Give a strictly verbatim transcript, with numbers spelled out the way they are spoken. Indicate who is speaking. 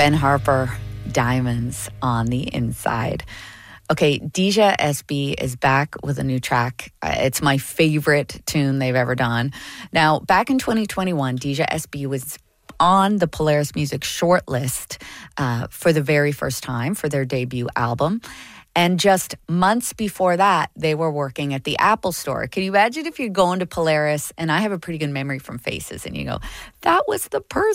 Speaker 1: Ben Harper, Diamonds on the Inside. Okay, Deja S B is back with a new track. Uh, It's my favorite tune they've ever done. Now, back in twenty twenty-one, Deja S B was on the Polaris Music shortlist uh, for the very first time for their debut album. And just months before that, they were working at the Apple Store. Can you imagine if you're going to Polaris, and I have a pretty good memory from Faces, and you go, that was the person